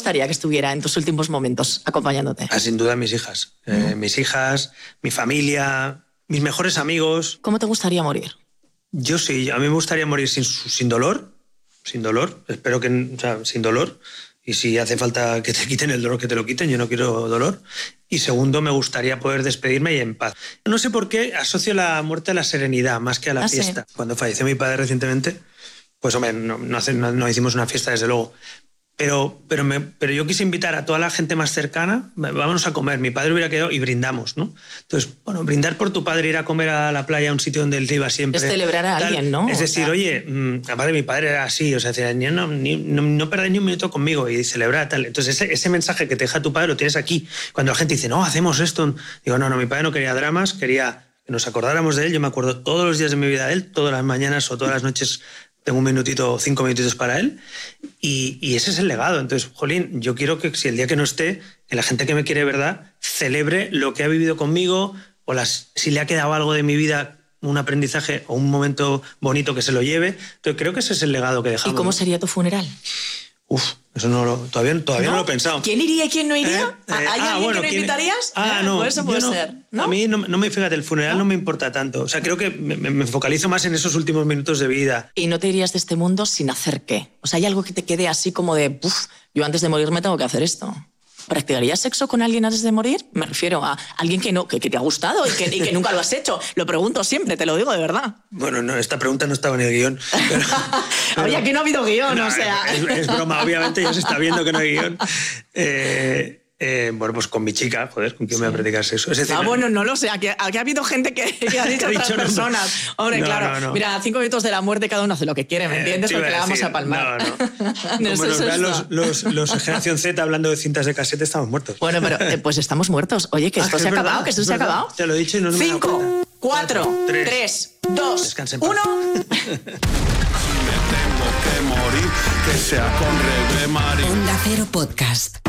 gustaría que estuviera en tus últimos momentos acompañándote? Sin duda mis hijas. Mis hijas, mi familia, mis mejores amigos. ¿Cómo te gustaría morir? Yo sí, a mí me gustaría morir sin dolor. Sin dolor. Espero que... O sea, sin dolor. Y si hace falta que te quiten el dolor, que te lo quiten. Yo no quiero dolor. Y segundo, me gustaría poder despedirme y en paz. No sé por qué asocio la muerte a la serenidad más que a la fiesta. Sí. Cuando falleció mi padre recientemente, pues hombre, no hicimos una fiesta, desde luego. Pero yo quise invitar a toda la gente más cercana, vámonos a comer. Mi padre hubiera quedado y brindamos, ¿no? Entonces, bueno, brindar por tu padre, ir a comer a la playa, a un sitio donde él iba siempre. Es celebrar a alguien, ¿no? Es decir, oye, aparte mi padre era así, o sea, decía, no perdáis ni un minuto conmigo y celebrar tal. Entonces, ese mensaje que te deja tu padre lo tienes aquí. Cuando la gente dice, no, hacemos esto. Digo, no, mi padre no quería dramas, quería que nos acordáramos de él. Yo me acuerdo todos los días de mi vida de él, todas las mañanas o todas las noches. Tengo 1 minutito o 5 minutitos para él y ese es el legado. Entonces, jolín, yo quiero que si el día que no esté, que la gente que me quiere de verdad celebre lo que ha vivido conmigo o si le ha quedado algo de mi vida, un aprendizaje o un momento bonito que se lo lleve. Entonces, creo que ese es el legado que dejamos. ¿Y cómo sería tu funeral? Eso todavía no lo he pensado. ¿Quién iría y quién no iría? ¿Hay alguien que me invitarías? No. Pues eso puede ser, ¿no? A mí fíjate, el funeral no me importa tanto. O sea, creo que me focalizo más en esos últimos minutos de vida. ¿Y no te irías de este mundo sin hacer qué? O sea, ¿hay algo que te quede así como de, yo antes de morirme tengo que hacer esto? ¿Practicarías sexo con alguien antes de morir? Me refiero a alguien que te ha gustado y que nunca lo has hecho. Lo pregunto siempre, te lo digo de verdad. Bueno, no, esta pregunta no estaba en el guión. Oye, aquí no ha habido guión, no, o sea... Es broma, obviamente ya se está viendo que no hay guión. Bueno, pues con mi chica, joder, ¿con quién me voy a practicar sexo? Es decir, bueno, no lo sé, aquí ha habido gente que ha dicho otras personas. Hombre, claro, no. Mira, a 5 minutos de la muerte cada uno hace lo que quiere, ¿me entiendes? Porque la vamos a palmar. No. Como nos vean los Generación Z hablando de cintas de casete, estamos muertos. Bueno, pero pues estamos muertos. Oye, que esto se ha acabado, que esto se ha acabado. Te lo he dicho y no me 5, 4, 3, 2, 1... Me tengo que morir, que sea con Rebe Marín. Onda Cero Podcast.